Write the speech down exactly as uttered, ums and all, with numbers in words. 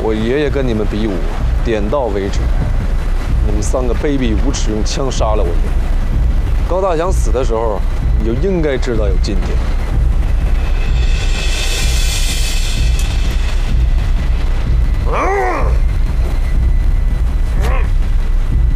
我爷爷跟你们比武，点到为止。你们三个卑鄙无耻，用枪杀了我爷爷。高大强死的时候，你就应该知道有今天。